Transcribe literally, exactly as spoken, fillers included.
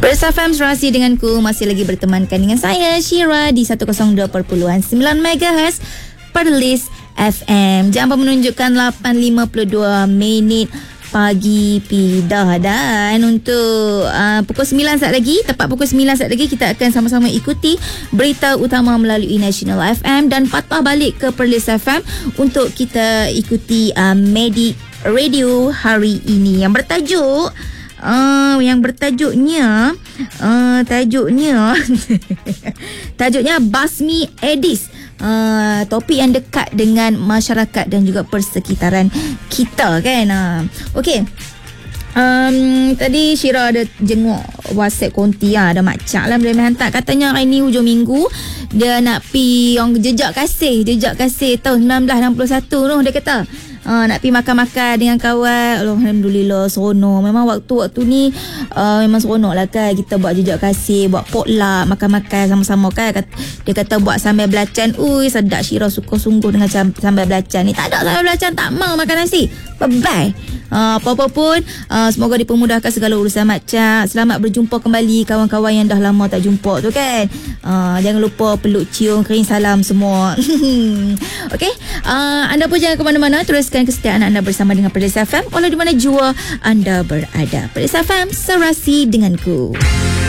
Perlis F M Serasi denganku, masih lagi bertemankan dengan saya Syira di seratus dua perpuluhan sembilan megahertz Perlis F M. Jam menunjukkan lapan lima puluh dua minit pagi pidah, dan untuk uh, pukul sembilan saat lagi, tepat pukul sembilan saat lagi, kita akan sama-sama ikuti berita utama melalui National F M dan patah balik ke Perlis F M untuk kita ikuti uh, Medik Radio hari ini yang bertajuk Uh, yang bertajuknya uh, tajuknya tajuknya Basmi Edis, uh, topik yang dekat dengan masyarakat dan juga persekitaran kita, kan. uh. Okey, um, tadi Syira ada jenguk WhatsApp konti, ah, ada macam lah boleh hantar, katanya hari ni hujung minggu dia nak pi orang jejak kasih jejak kasih tahun sembilan belas enam puluh satu tu, dia kata Uh, nak pergi makan-makan dengan kawan. Alhamdulillah, seronok. Memang waktu-waktu ni uh, memang seronok lah, kan. Kita buat jejak kasih, buat potluck, makan-makan sama-sama, kan. Dia kata buat sambal belacan. Ui, sedap. Syira suka sungguh dengan sambal belacan ni. Tak ada sambal belacan, tak mau makan nasi. Bye-bye. Uh, apa-apa pun, uh, semoga dipermudahkan segala urusan macam. Selamat berjumpa kembali kawan-kawan yang dah lama tak jumpa tu, kan. Uh, jangan lupa peluk, cium, kering salam semua. Okey, uh, anda pun jangan ke mana-mana. Teruskan kesetiaan anda bersama dengan Perlis F M walau di mana jua anda berada. Perlis F M, Serasi denganku.